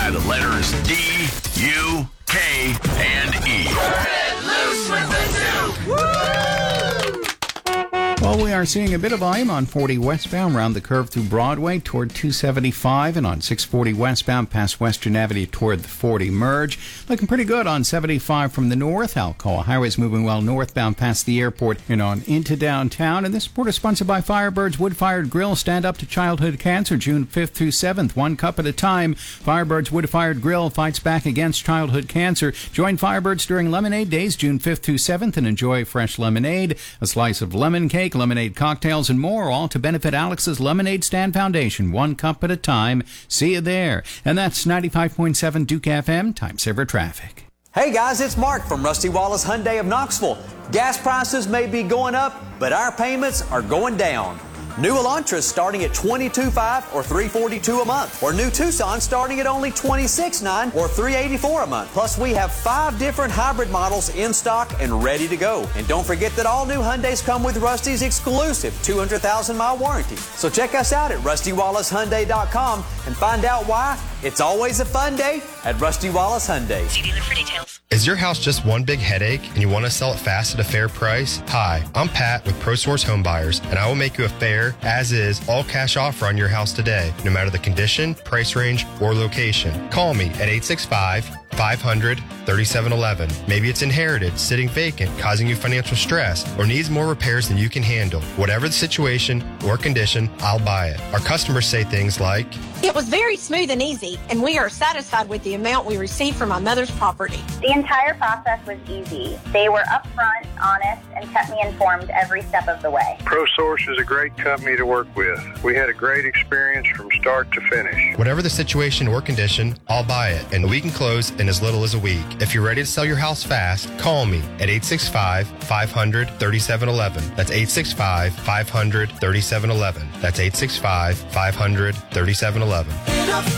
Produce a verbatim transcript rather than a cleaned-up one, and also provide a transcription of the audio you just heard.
by the letters D, U, K, and E. Turn it loose with the Duke! Well, we are seeing a bit of volume on forty westbound around the curve through Broadway toward two seventy-five, and on six forty westbound past Western Avenue toward the forty merge. Looking pretty good on seventy-five from the north. Alcoa Highway's moving well northbound past the airport and on into downtown. And this report is sponsored by Firebird's Wood-Fired Grill. Stand up to childhood cancer June fifth through seventh, one cup at a time. Firebird's Wood-Fired Grill fights back against childhood cancer. Join Firebirds during Lemonade Days June fifth through seventh and enjoy fresh lemonade, a slice of lemon cake, lemonade cocktails, and more, all to benefit Alex's Lemonade Stand Foundation, one cup at a time. See you there. And that's ninety-five point seven Duke F M, Time Saver Traffic. Hey guys, it's Mark from Rusty Wallace Hyundai of Knoxville. Gas prices may be going up, but our payments are going down. New Elantras starting at twenty-two five or three forty-two a month, or new Tucson starting at only twenty-six nine or three eighty-four a month. Plus, we have five different hybrid models in stock and ready to go. And don't forget that all new Hyundais come with Rusty's exclusive two hundred thousand mile warranty. So check us out at rusty wallace hyundai dot com and find out why it's always a fun day at Rusty Wallace Hyundai. See dealer for details. Is your house just one big headache and you want to sell it fast at a fair price? Hi, I'm Pat with ProSource Home Buyers, and I will make you a fair, as-is, all-cash offer on your house today, no matter the condition, price range, or location. Call me at eight six five, five hundred, thirty-seven eleven. Maybe it's inherited, sitting vacant, causing you financial stress, or needs more repairs than you can handle. Whatever the situation or condition, I'll buy it. Our customers say things like, It was very smooth and easy, and we are satisfied with the amount we received from my mother's property. The entire process was easy. They were upfront, honest, and kept me informed every step of the way. ProSource is a great company to work with. We had a great experience from start to finish. whatever the situation or condition, I'll buy it, and we can close in as little as a week. If you're ready to sell your house fast, call me at eight six five, five hundred, thirty-seven eleven. That's eight six five, five hundred, thirty-seven eleven. That's eight six five, five hundred, thirty-seven eleven.